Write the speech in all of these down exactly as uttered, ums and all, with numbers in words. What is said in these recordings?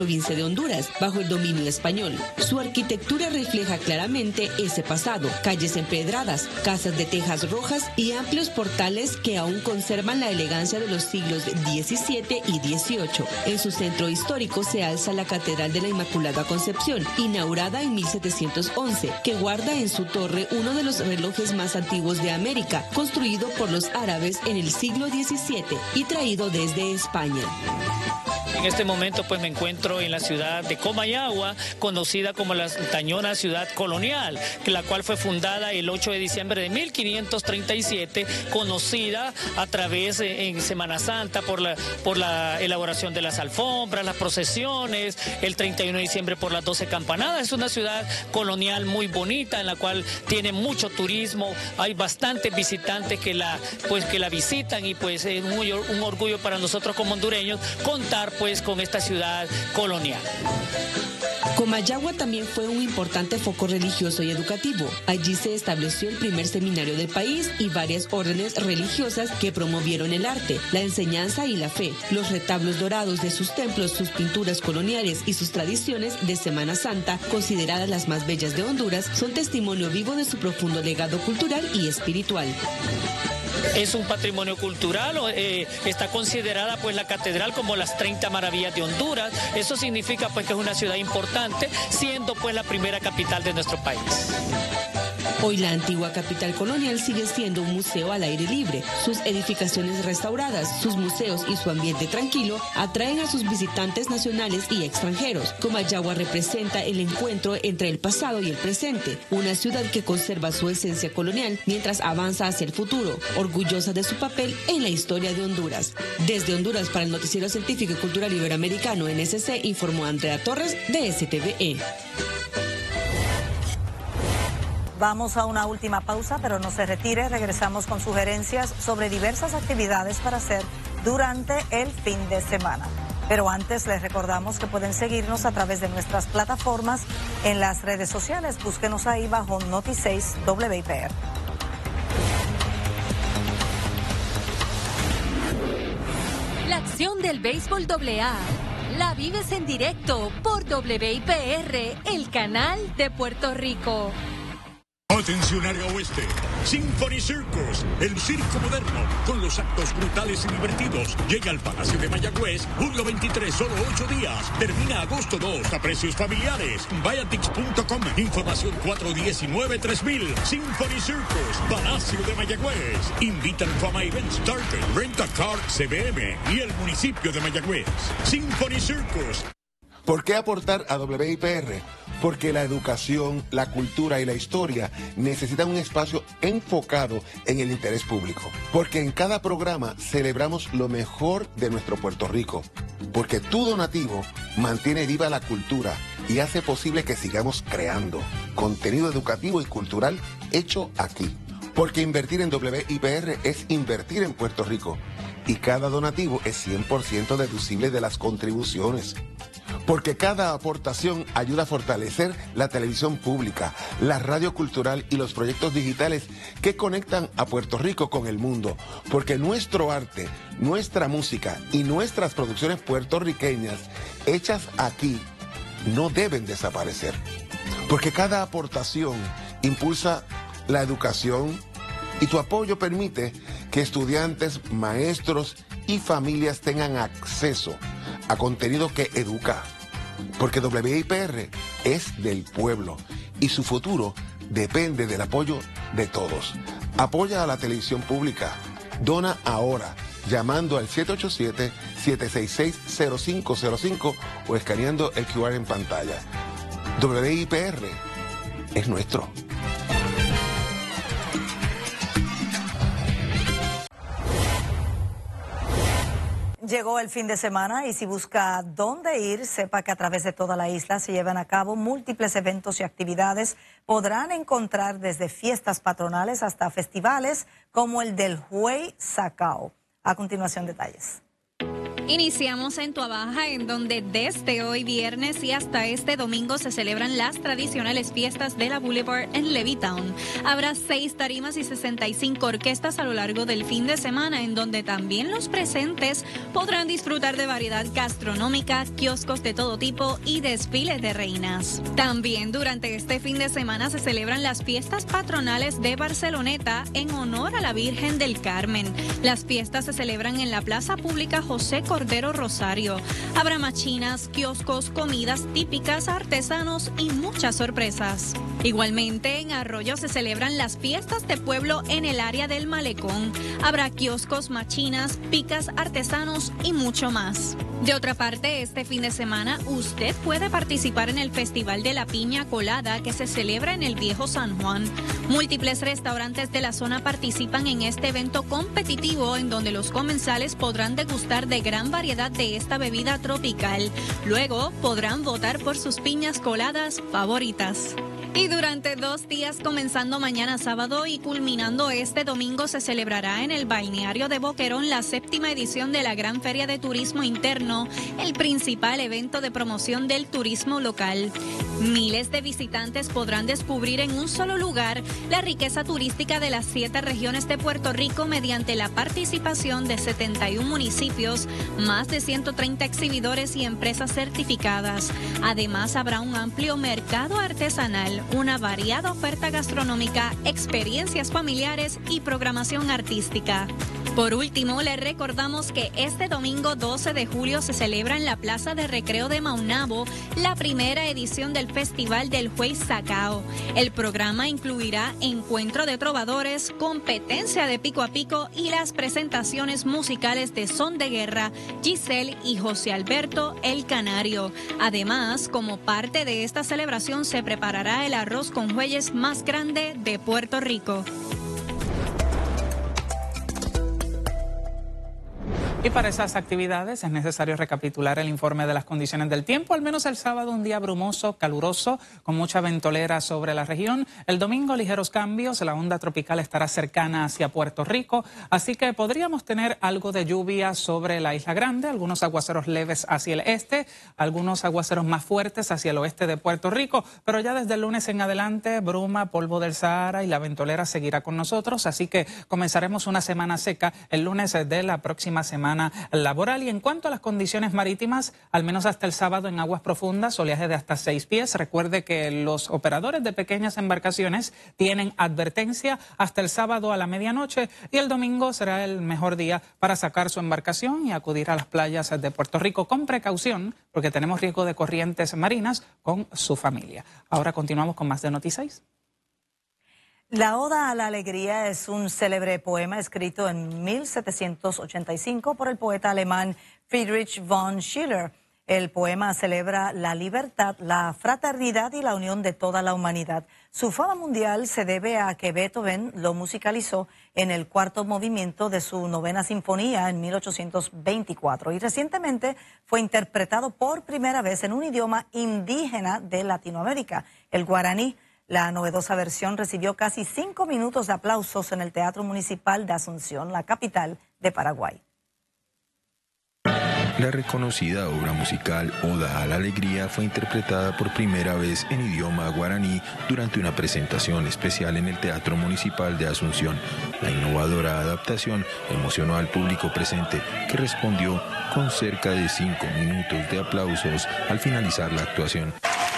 provincia de Honduras, bajo el dominio español. Su arquitectura refleja claramente ese pasado, calles empedradas, casas de tejas rojas y amplios portales que aún conservan la elegancia de los siglos diecisiete y dieciocho. En su centro histórico se alza la Catedral de la Inmaculada Concepción, inaugurada en mil setecientos once, que guarda en su torre uno de los relojes más antiguos de América, construido por los árabes en el siglo diecisiete y traído desde España. En este momento pues me encuentro en la ciudad de Comayagua, conocida como la tañona ciudad colonial, la cual fue fundada el ocho de diciembre de mil quinientos treinta y siete, conocida a través eh, en Semana Santa por la, por la elaboración de las alfombras, las procesiones, el treinta y uno de diciembre por las doce campanadas. Es una ciudad colonial muy bonita en la cual tiene mucho turismo, hay bastantes visitantes que la, pues, que la visitan y pues es muy, un orgullo para nosotros como hondureños contar pues con esta ciudad colonial. Comayagua también fue un importante foco religioso y educativo. Allí se estableció el primer seminario del país y varias órdenes religiosas que promovieron el arte, la enseñanza y la fe. Los retablos dorados de sus templos, sus pinturas coloniales y sus tradiciones de Semana Santa, consideradas las más bellas de Honduras, son testimonio vivo de su profundo legado cultural y espiritual. Es un patrimonio cultural, eh, está considerada pues la catedral como las treinta maravillas de Honduras. Eso significa pues que es una ciudad importante, siendo pues la primera capital de nuestro país. Hoy la antigua capital colonial sigue siendo un museo al aire libre. Sus edificaciones restauradas, sus museos y su ambiente tranquilo atraen a sus visitantes nacionales y extranjeros. Comayagua representa el encuentro entre el pasado y el presente, una ciudad que conserva su esencia colonial mientras avanza hacia el futuro, orgullosa de su papel en la historia de Honduras. Desde Honduras para el Noticiero Científico y Cultural Iberoamericano N S C, informó Andrea Torres de S T V E. Vamos a una última pausa, pero no se retire. Regresamos con sugerencias sobre diversas actividades para hacer durante el fin de semana. Pero antes les recordamos que pueden seguirnos a través de nuestras plataformas en las redes sociales. Búsquenos ahí bajo Noti seis W I P R. La acción del béisbol doble A la vives en directo por W I P R, el canal de Puerto Rico. Atención área oeste, Symphony Circus, el circo moderno, con los actos brutales y divertidos. Llega al Palacio de Mayagüez, julio veintitrés, solo ocho días. Termina agosto dos, a precios familiares. Viatix punto com, información cuatro uno nueve tres mil. Symphony Circus, Palacio de Mayagüez. Invitan Fama Events, Starter, Rent a Car, C B M y el municipio de Mayagüez. Symphony Circus. ¿Por qué aportar a W I P R? Porque la educación, la cultura y la historia necesitan un espacio enfocado en el interés público. Porque en cada programa celebramos lo mejor de nuestro Puerto Rico. Porque tu donativo mantiene viva la cultura y hace posible que sigamos creando contenido educativo y cultural hecho aquí. Porque invertir en W I P R es invertir en Puerto Rico. Y cada donativo es cien por ciento deducible de las contribuciones. Porque cada aportación ayuda a fortalecer la televisión pública, la radio cultural y los proyectos digitales que conectan a Puerto Rico con el mundo. Porque nuestro arte, nuestra música y nuestras producciones puertorriqueñas hechas aquí no deben desaparecer. Porque cada aportación impulsa la educación y tu apoyo permite que estudiantes, maestros y familias tengan acceso a contenido que educa, porque W I P R es del pueblo y su futuro depende del apoyo de todos. Apoya a la televisión pública. Dona ahora llamando al siete ocho siete, siete seis seis, cero cinco cero cinco o escaneando el Q R en pantalla. W I P R es nuestro. Llegó el fin de semana y si busca dónde ir, sepa que a través de toda la isla se llevan a cabo múltiples eventos y actividades. Podrán encontrar desde fiestas patronales hasta festivales como el del Huey Sacao. A continuación, detalles. Iniciamos en Tuabaja, en donde desde hoy viernes y hasta este domingo se celebran las tradicionales fiestas de la Boulevard en Levittown. Habrá seis tarimas y sesenta y cinco orquestas a lo largo del fin de semana, en donde también los presentes podrán disfrutar de variedad gastronómica, kioscos de todo tipo y desfiles de reinas. También durante este fin de semana se celebran las fiestas patronales de Barceloneta en honor a la Virgen del Carmen. Las fiestas se celebran en la Plaza Pública José Cordero Rosario. Habrá machinas, kioscos, comidas típicas, artesanos y muchas sorpresas. Igualmente, en Arroyo se celebran las fiestas de pueblo en el área del Malecón. Habrá kioscos, machinas, picas, artesanos y mucho más. De otra parte, este fin de semana usted puede participar en el Festival de la Piña Colada que se celebra en el Viejo San Juan. Múltiples restaurantes de la zona participan en este evento competitivo en donde los comensales podrán degustar de gran variedad de esta bebida tropical. Luego podrán votar por sus piñas coladas favoritas. Y durante dos días, comenzando mañana sábado y culminando este domingo, se celebrará en el balneario de Boquerón la séptima edición de la Gran Feria de Turismo Interno, el principal evento de promoción del turismo local. Miles de visitantes podrán descubrir en un solo lugar la riqueza turística de las siete regiones de Puerto Rico mediante la participación de setenta y un municipios, más de ciento treinta exhibidores y empresas certificadas. Además, habrá un amplio mercado artesanal, una variada oferta gastronómica, experiencias familiares y programación artística. Por último, les recordamos que este domingo doce de julio se celebra en la Plaza de Recreo de Maunabo la primera edición del Festival del Juez Sacao. El programa incluirá encuentro de trovadores, competencia de pico a pico y las presentaciones musicales de Son de Guerra, Giselle y José Alberto El Canario. Además, como parte de esta celebración se preparará el arroz con jueyes más grande de Puerto Rico. Y para esas actividades es necesario recapitular el informe de las condiciones del tiempo. Al menos el sábado un día brumoso, caluroso, con mucha ventolera sobre la región. El domingo ligeros cambios, la onda tropical estará cercana hacia Puerto Rico, así que podríamos tener algo de lluvia sobre la Isla Grande, algunos aguaceros leves hacia el este, algunos aguaceros más fuertes hacia el oeste de Puerto Rico, pero ya desde el lunes en adelante, bruma, polvo del Sahara y la ventolera seguirá con nosotros, así que comenzaremos una semana seca el lunes de la próxima semana laboral. Y en cuanto a las condiciones marítimas, al menos hasta el sábado en aguas profundas, oleaje de hasta seis pies. Recuerde que los operadores de pequeñas embarcaciones tienen advertencia hasta el sábado a la medianoche y el domingo será el mejor día para sacar su embarcación y acudir a las playas de Puerto Rico con precaución porque tenemos riesgo de corrientes marinas con su familia. Ahora continuamos con más de Noticias. La Oda a la Alegría es un célebre poema escrito en mil setecientos ochenta y cinco por el poeta alemán Friedrich von Schiller. El poema celebra la libertad, la fraternidad y la unión de toda la humanidad. Su fama mundial se debe a que Beethoven lo musicalizó en el cuarto movimiento de su novena sinfonía en mil ochocientos veinticuatro y recientemente fue interpretado por primera vez en un idioma indígena de Latinoamérica, el guaraní. La novedosa versión recibió casi cinco minutos de aplausos en el Teatro Municipal de Asunción, la capital de Paraguay. La reconocida obra musical Oda a la Alegría fue interpretada por primera vez en idioma guaraní durante una presentación especial en el Teatro Municipal de Asunción. La innovadora adaptación emocionó al público presente, que respondió con cerca de cinco minutos de aplausos al finalizar la actuación.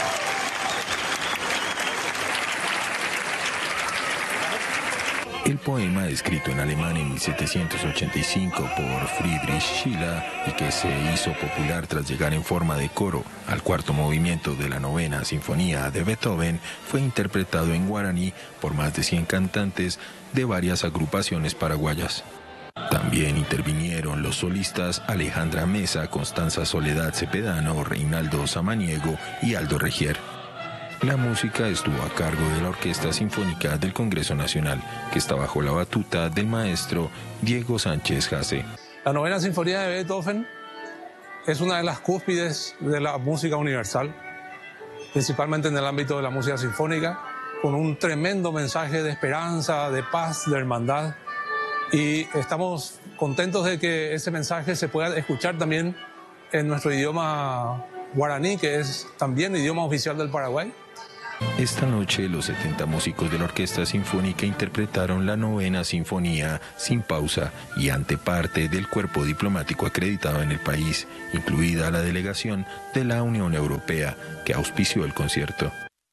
El poema, escrito en alemán en mil setecientos ochenta y cinco por Friedrich Schiller y que se hizo popular tras llegar en forma de coro al cuarto movimiento de la novena sinfonía de Beethoven, fue interpretado en guaraní por más de cien cantantes de varias agrupaciones paraguayas. También intervinieron los solistas Alejandra Mesa, Constanza Soledad Cepedano, Reinaldo Samaniego y Aldo Regier. La música estuvo a cargo de la Orquesta Sinfónica del Congreso Nacional, que está bajo la batuta del maestro Diego Sánchez Jase. La novena sinfonía de Beethoven es una de las cúspides de la música universal, principalmente en el ámbito de la música sinfónica, con un tremendo mensaje de esperanza, de paz, de hermandad, y estamos contentos de que ese mensaje se pueda escuchar también en nuestro idioma guaraní, que es también idioma oficial del Paraguay. Esta noche los setenta músicos de la Orquesta Sinfónica interpretaron la novena sinfonía sin pausa y ante parte del cuerpo diplomático acreditado en el país, incluida la delegación de la Unión Europea que auspició el concierto.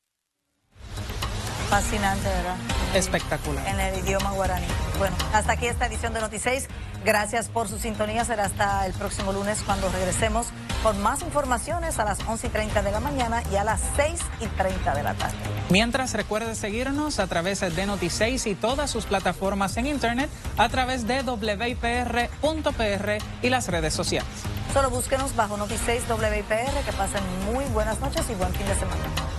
Fascinante, ¿verdad? Espectacular. En el idioma guaraní. Bueno, hasta aquí esta edición de Notiseis. Gracias por su sintonía. Será hasta el próximo lunes cuando regresemos con más informaciones a las once y treinta de la mañana y a las seis y treinta de la tarde. Mientras, recuerde seguirnos a través de Notiseis y todas sus plataformas en internet a través de w i p r punto p r y las redes sociales. Solo búsquenos bajo Notiseis W I P R. Que pasen muy buenas noches y buen fin de semana.